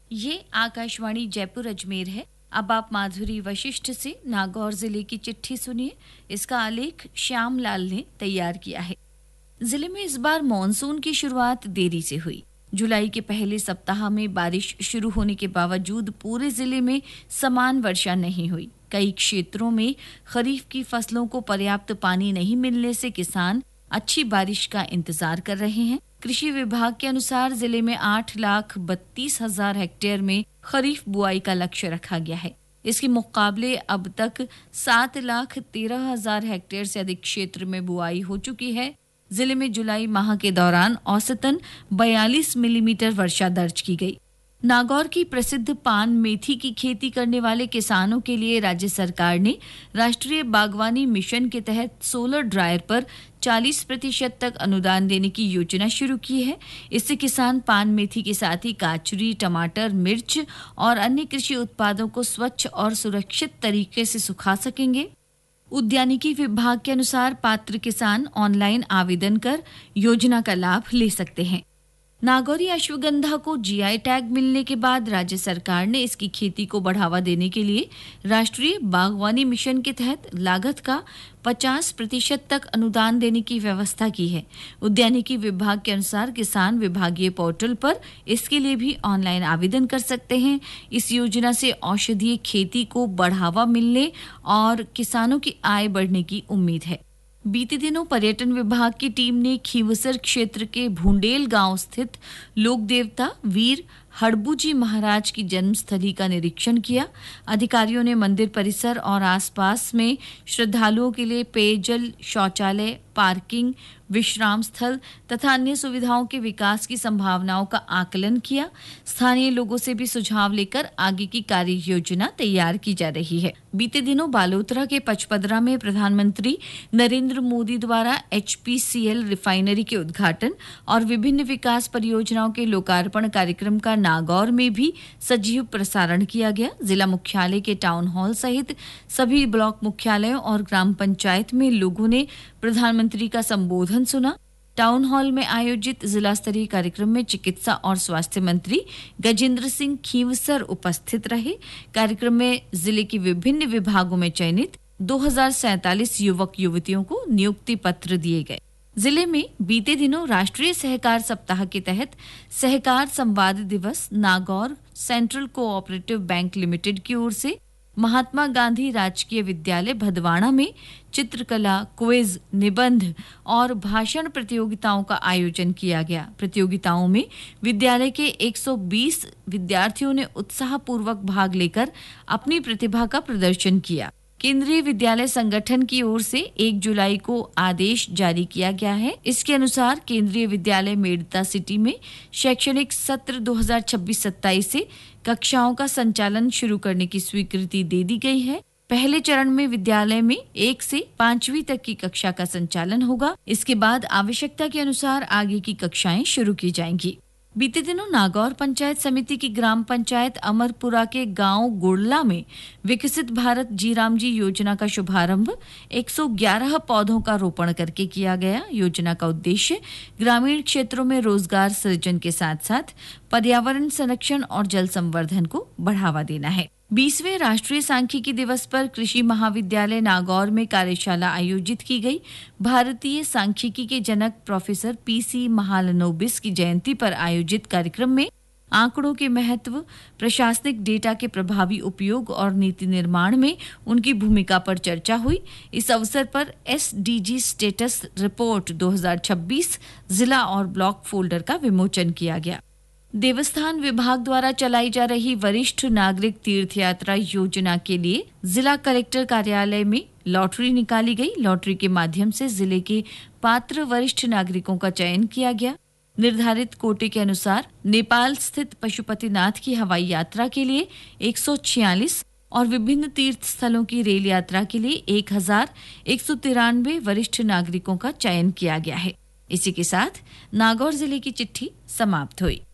ये आकाशवाणी जयपुर अजमेर है। अब आप माधुरी वशिष्ठ से नागौर जिले की चिट्ठी सुनिए। इसका आलेख श्याम लाल ने तैयार किया है। जिले में इस बार मॉनसून की शुरुआत देरी से हुई। जुलाई के पहले सप्ताह में बारिश शुरू होने के बावजूद पूरे जिले में समान वर्षा नहीं हुई। कई क्षेत्रों में खरीफ की फसलों को पर्याप्त पानी नहीं मिलने से किसान अच्छी बारिश का इंतजार कर रहे हैं। कृषि विभाग के अनुसार जिले में 8,32,000 हेक्टेयर में खरीफ बुआई का लक्ष्य रखा गया है। इसके मुकाबले अब तक 7,13,000 हेक्टेयर से अधिक क्षेत्र में बुआई हो चुकी है। जिले में जुलाई माह के दौरान औसतन 42 मिलीमीटर वर्षा दर्ज की गई। नागौर की प्रसिद्ध पान मेथी की खेती करने वाले किसानों के लिए राज्य सरकार ने राष्ट्रीय बागवानी मिशन के तहत सोलर ड्रायर पर 40% तक अनुदान देने की योजना शुरू की है। इससे किसान पान मेथी के साथ ही काचरी, टमाटर, मिर्च और अन्य कृषि उत्पादों को स्वच्छ और सुरक्षित तरीके से सुखा सकेंगे। उद्यानिकी विभाग के अनुसार पात्र किसान ऑनलाइन आवेदन कर योजना का लाभ ले सकते हैं। नागौरी अश्वगंधा को जीआई टैग मिलने के बाद राज्य सरकार ने इसकी खेती को बढ़ावा देने के लिए राष्ट्रीय बागवानी मिशन के तहत लागत का 50% तक अनुदान देने की व्यवस्था की है। उद्यानिकी विभाग के अनुसार किसान विभागीय पोर्टल पर इसके लिए भी ऑनलाइन आवेदन कर सकते हैं। इस योजना से औषधीय खेती को बढ़ावा मिलने और किसानों की आय बढ़ने की उम्मीद है। बीते दिनों पर्यटन विभाग की टीम ने खींवसर क्षेत्र के भूंडेल गांव स्थित लोक देवता वीर हड़बूजी महाराज की जन्मस्थली का निरीक्षण किया। अधिकारियों ने मंदिर परिसर और आसपास में श्रद्धालुओं के लिए पेयजल, शौचालय, पार्किंग, विश्राम स्थल तथा अन्य सुविधाओं के विकास की संभावनाओं का आकलन किया। स्थानीय लोगों से भी सुझाव लेकर आगे की कार्य योजना तैयार की जा रही है। बीते दिनों बालोतरा के पचपदरा में प्रधानमंत्री नरेंद्र मोदी द्वारा HPCL रिफाइनरी के उद्घाटन और विभिन्न विकास परियोजनाओं के लोकार्पण कार्यक्रम का नागौर में भी सजीव प्रसारण किया गया। जिला मुख्यालय के टाउन हॉल सहित सभी ब्लॉक मुख्यालयों और ग्राम पंचायत में लोगों ने प्रधानमंत्री का संबोधन सुना। टाउन हॉल में आयोजित जिला स्तरीय कार्यक्रम में चिकित्सा और स्वास्थ्य मंत्री गजेंद्र सिंह खींवसर उपस्थित रहे। कार्यक्रम में जिले के विभिन्न विभागों में चयनित 2047 युवक युवतियों को नियुक्ति पत्र दिए गए। जिले में बीते दिनों राष्ट्रीय सहकार सप्ताह के तहत सहकार संवाद दिवस Nagaur central cooperative bank limited की ओर से महात्मा गांधी राजकीय विद्यालय भदवाड़ा में चित्रकला, क्विज, निबंध और भाषण प्रतियोगिताओं का आयोजन किया गया। प्रतियोगिताओं में विद्यालय के 120 विद्यार्थियों ने उत्साहपूर्वक भाग लेकर अपनी प्रतिभा का प्रदर्शन किया। केंद्रीय विद्यालय संगठन की ओर से 1 जुलाई को आदेश जारी किया गया है। इसके अनुसार केंद्रीय विद्यालय मेडता सिटी में शैक्षणिक सत्र 2026-27 से कक्षाओं का संचालन शुरू करने की स्वीकृति दे दी गई है। पहले चरण में विद्यालय में 1 से 5वीं तक की कक्षा का संचालन होगा। इसके बाद आवश्यकता के अनुसार आगे की कक्षाएं शुरू की जाएंगी। बीते दिनों नागौर पंचायत समिति की ग्राम पंचायत अमरपुरा के गांव गुड़ला में विकसित भारत जीरामजी योजना का शुभारंभ 111 पौधों का रोपण करके किया गया। योजना का उद्देश्य ग्रामीण क्षेत्रों में रोजगार सृजन के साथ साथ पर्यावरण संरक्षण और जल संवर्धन को बढ़ावा देना है। 20वें राष्ट्रीय सांख्यिकी दिवस पर कृषि महाविद्यालय नागौर में कार्यशाला आयोजित की गई। भारतीय सांख्यिकी के जनक प्रोफेसर PC महालनोबिस की जयंती पर आयोजित कार्यक्रम में आंकड़ों के महत्व, प्रशासनिक डेटा के प्रभावी उपयोग और नीति निर्माण में उनकी भूमिका पर चर्चा हुई। इस अवसर पर SDG स्टेटस रिपोर्ट 2026 जिला और ब्लॉक फोल्डर का विमोचन किया गया। देवस्थान विभाग द्वारा चलाई जा रही वरिष्ठ नागरिक तीर्थ यात्रा योजना के लिए जिला कलेक्टर कार्यालय में लॉटरी निकाली गई। लॉटरी के माध्यम से जिले के पात्र वरिष्ठ नागरिकों का चयन किया गया। निर्धारित कोटे के अनुसार नेपाल स्थित पशुपतिनाथ की हवाई यात्रा के लिए 146 और विभिन्न तीर्थ स्थलों की रेल यात्रा के लिए 1193 वरिष्ठ नागरिकों का चयन किया गया है। इसी के साथ नागौर जिले की चिट्ठी समाप्त हुई।